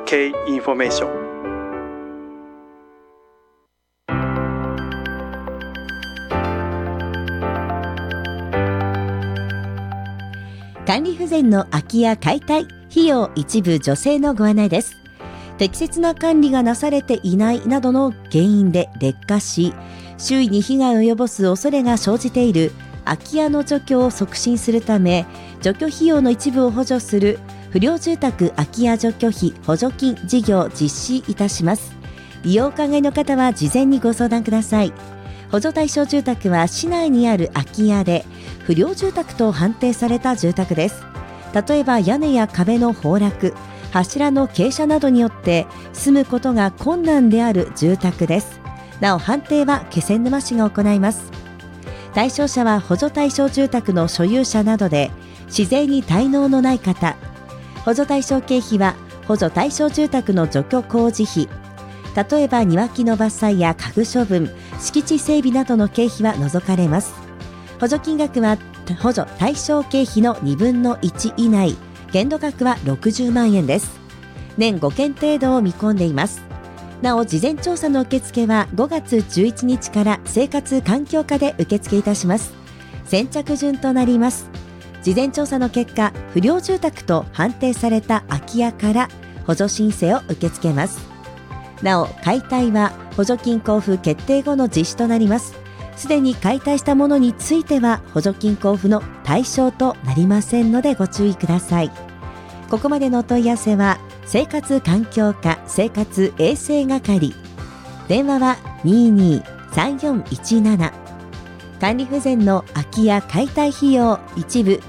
K インフォメーション。 管理不全の空き家解体費用一部助成のご案内です。適切な管理がなされていないなどの原因で劣化し、周囲に被害を及ぼす恐れが生じている空き家の除去を促進するため、除去費用の一部を補助する不良住宅空き家除去費補助金事業を実施いたします。利用をお考えの方は事前にご相談ください。補助対象住宅は市内にある空き家で不良住宅と判定された住宅です。例えば屋根や壁の崩落、柱の傾斜などによって住むことが困難である住宅です。なお判定は気仙沼市が行います。対象者は補助対象住宅の所有者などで市税に滞納のない方。補助対象経費は補助対象住宅の除去工事費、例えば庭木の伐採や家具処分、敷地整備などの経費は除かれます。補助金額は補助対象経費の2分の1以内、限度額は60万円です。年5件程度を見込んでいます。なお事前調査の受付は5月11日から生活環境課で受付いたします。先着順となります。事前調査の結果、不良住宅と判定された空き家から補助申請を受け付けます。なお解体は補助金交付決定後の実施となります。すでに解体したものについては補助金交付の対象となりませんのでご注意ください。ここまでのお問い合わせは生活環境課生活衛生係、電話は 22-3417。 管理不全の空き家解体費用一部